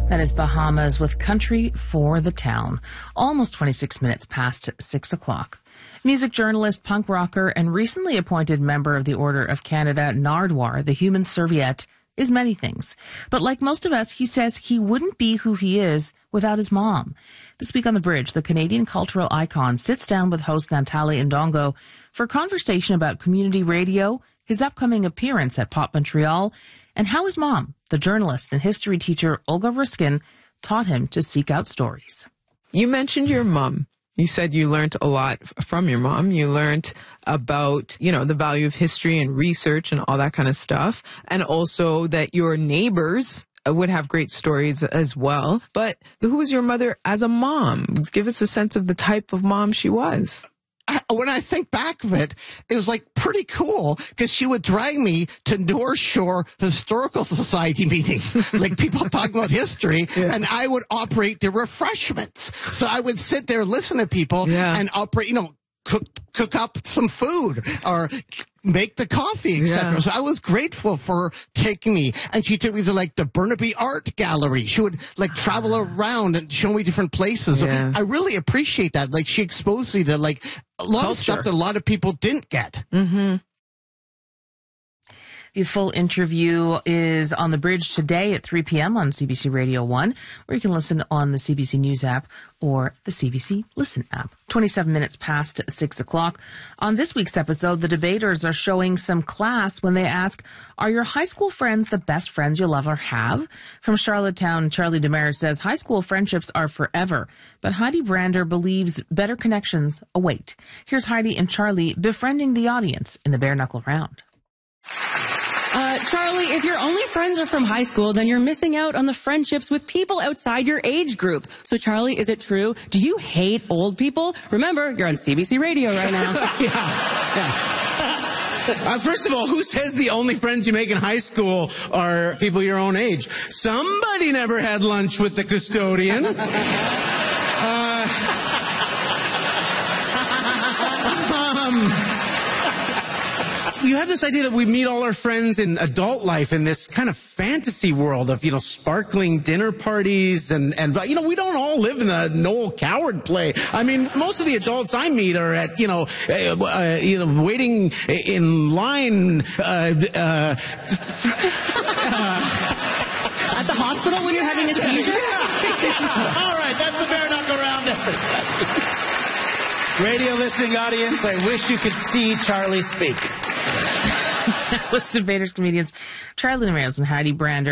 That is Bahamas with Country for the Town. Almost 26 minutes past 6 o'clock. Music journalist, punk rocker, and recently appointed member of the Order of Canada, Nardwuar, the human serviette, is many things. But like most of us, he says he wouldn't be who he is without his mom. This week on The Bridge, the Canadian cultural icon sits down with host Natalie Ndongo for a conversation about community radio, his upcoming appearance at Pop Montreal, and how his mom, the journalist and history teacher Olga Ruskin, taught him to seek out stories. You mentioned your mom. You said you learned a lot from your mom. You learned about, the value of history and research and all that kind of stuff. And also that your neighbors would have great stories as well. But who was your mother as a mom? Give us a sense of the type of mom she was. When I think back of it, it was like pretty cool because she would drag me to North Shore Historical Society meetings, like people talking about history, and I would operate the refreshments. So I would sit there, listen to people, and operate, cook up some food or make the coffee, etc. Yeah. So I was grateful for taking me. And she took me to the Burnaby Art Gallery. She would travel around and show me different places. Yeah. So I really appreciate that. She exposed me to a lot Culture. Of stuff that a lot of people didn't get. Mm-hmm. The full interview is on The Bridge today at 3 p.m. on CBC Radio 1, or you can listen on the CBC News app or the CBC Listen app. 27 minutes past 6 o'clock. On this week's episode, the debaters are showing some class when they ask, are your high school friends the best friends you'll ever have? From Charlottetown, Charlie Demers says high school friendships are forever, but Heidi Brander believes better connections await. Here's Heidi and Charlie befriending the audience in the bare knuckle round. Charlie, if your only friends are from high school, then you're missing out on the friendships with people outside your age group. So, Charlie, is it true? Do you hate old people? Remember, you're on CBC Radio right now. First of all, who says the only friends you make in high school are people your own age? Somebody never had lunch with the custodian. You have this idea that we meet all our friends in adult life in this kind of fantasy world of, sparkling dinner parties and we don't all live in a Noel Coward play. I mean, most of the adults I meet are at, waiting in line, at the hospital when you're having a seizure? All right, that's the bare knuckle round. Radio listening audience, I wish you could see Charlie speak. That was debaters, comedians Charlie Demers and Heidi Brander.